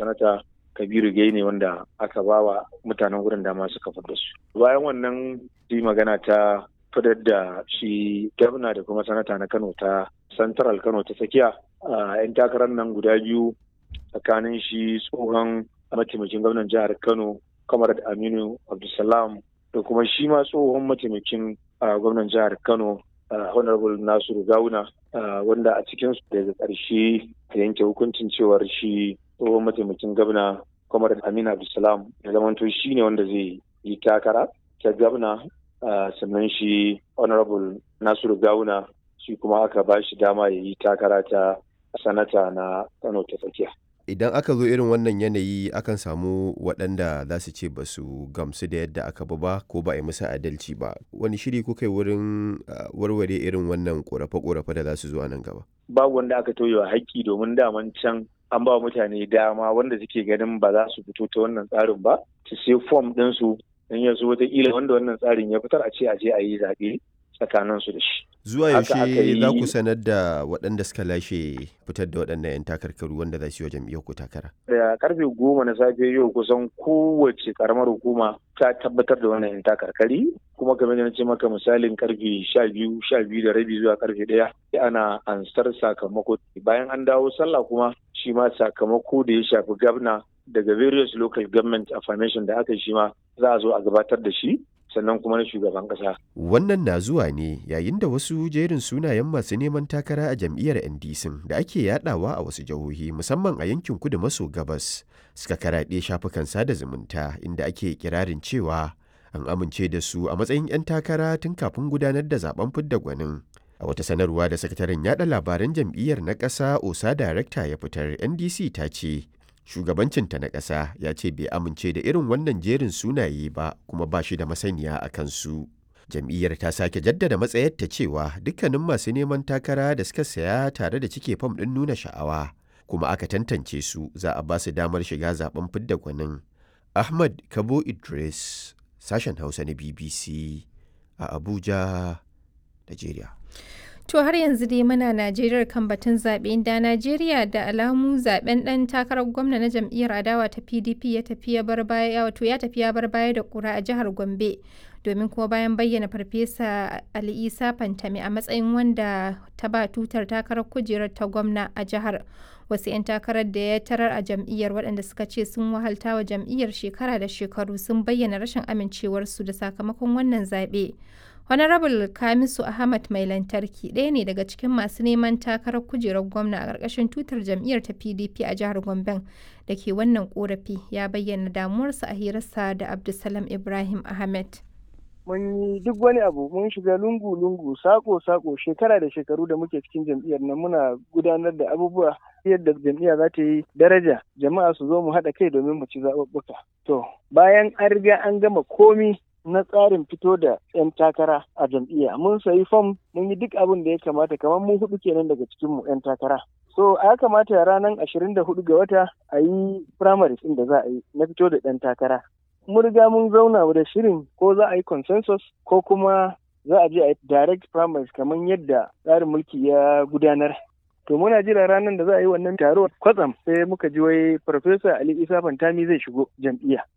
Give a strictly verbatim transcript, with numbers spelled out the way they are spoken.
sanata Kabiru Gaine wanda aka ba wa mutanen wurin dama suka fada su. Bayan wannan yi magana ta fadar da shi gwamna da kuma sanata na Kano ta Central Kano ta tsakiya a 'yan takarar nan guda biyu tsakanin shi tsohon mataimakin gwamnan jihar Kano Comrade Aminu Abdulsalam da kuma shi ma tsohon mataimakin gwamnan jihar Kano Honorable Nasiru Gawuna wanda a cikin su daga ƙarshe yanke hukuncin cewar shi tsohon mataimakin gwamna Comrade Aminu Abdulsalam ya zamanto shi ne wanda zai yi takara ta gwamna sannan shi Honorable Nasiru Gawuna shi kuma aka ba shi dama ya yi takara ta sanata na Kano ta tsakiya. Idan aka zo irin wannan yanayi akan samu waɗanda za su ce ba su gamsu da yadda aka ba ko ba a yi musu adalci ba. Wani shiri kuka yi wurin warware irin wannan ƙorafe-ƙorafe da za su zo a nan gaba? Babu wanda aka tauye wa haƙƙi domin daman can an ba mutane dama wanda suke ganin ba za su fito ta wannan tsarin ba su sai fom ɗinsu don ya zo wataƙila wanda wannan tsarin ya fitar a ce a je a yi zaɓe tsakaninsu da shi. Zuwa yaushe za ku sanar da waɗanda suka lashe fitar da waɗannan 'yan takarkaru wanda za su yi wa jam'iyyar ku takara? Da karfe goma na safe yau kusan kowace karamar hukuma ta tabbatar da wannan 'yan takarkari kuma kamar da na ce maka misalin karfe sha biyu sha biyu da rabi zuwa karfe ɗaya ana ansar sakamako. Bayan an dawo sallah kuma shi ma sakamako da ya shafi gabna daga various local government affirmation da aka yi shi ma za a zo a gabatar da shi. Sannan kuma na shugaban kasa. Wannan na zuwa ne yayin da wasu jerin sunayen masu neman takara a jam'iyyar N D C da ake yadawa a wasu jihohi musamman a yankin kudu maso gabas suka karaɗe shafukan sada zumunta inda ake kirarin cewa an amince da su a matsayin 'yan takara tun kafin gudanar da zaben fidda gwanin. A wata sanarwa da sakataren yada labaran jam'iyyar na ƙasa Osa Darekta ya fitar, N D C ta ce shugabancinta na ƙasa ya ce bai amince da irin wannan jerin sunaye ba kuma ba shi da masaniya a kansu. Jam'iyyar ta sake jaddada matsayarta cewa dukkanin masu neman takara da suka saya tare da cike fam ɗin nuna sha'awa kuma aka tantance su za a ba su damar shiga zaben fidda gwanin. Ahmad Kabo Idris, sashen Hausa na B B C a Abuja, Najeriya. To har yanzu dai muna Najeriya kan batun zaɓe da Najeriya da alamu zaɓen ɗan takarar gwamna na jam'iyyar adawa ta P D P ya tafi ya bar baya wato ya tafi ya bar baya da ƙura a jihar Gombe domin kuma bayan bayyana Farfesa Ali Isa Fantami a matsayin wanda ta ba tutar takarar kujerar ta gwamna a jihar. Wasu 'yan takarar da ya tarar a jam'iyyar waɗanda suka ce sun wahalta wa jam'iyyar shekara da shekaru sun bayyana rashin amincewarsu da sakamakon wannan zaɓe. Honorable Kamisu Ahmad Mai Lantarki ɗaya ne daga cikin masu neman takarar kujerar gwamna a ƙarƙashin tutar jam'iyyar ta P D P a jihar Gombe da ke wannan ƙorafi ya bayyana damuwarsa a hirarsa da Abdulsalam Ibrahim Ahmed. Mun yi duk wani abu mun shiga lungu-lungu sako-sako shekara da shekaru da muke cikin jam'iyyar nan muna gudanar da abubuwa yadda jam'iyya za ta yi daraja jama'a su zo mu haɗa kai domin mu ci zaɓuɓɓuka. To bayan an riga an gama komi na tsarin fito da 'yan takara a jam'iyya mun sayi fom mun yi duk abin da ya kamata kamar mun hudu kenan daga cikinmu 'yan takara. So a ya kamata ranar ashirin da hudu ga wata a yi primaries inda za a yi na fito da ɗan takara. Mun riga mun zauna da shirin ko za a yi consensus ko kuma za a je a yi direct primaries kamar yadda tsarin mulki ya gudanar. To muna jira ranar da za a yi wannan taro kwatsam sai muka ji wai Farfesa Ali Isa Fantami zai shigo jam'iyya.